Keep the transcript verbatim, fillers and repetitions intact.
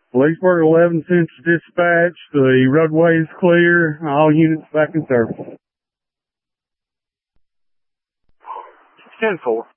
Leesburg eleven Central Dispatch, the roadway is clear. All units back in service. ten four.